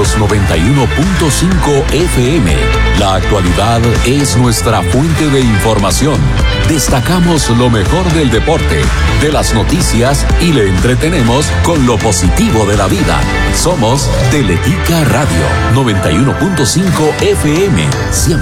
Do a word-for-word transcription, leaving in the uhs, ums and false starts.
los noventa y uno punto cinco F M. La actualidad es nuestra fuente de información. Destacamos lo mejor del deporte, de las noticias y le entretenemos con lo positivo de la vida. Somos Teletica Radio noventa y uno punto cinco F M, siempre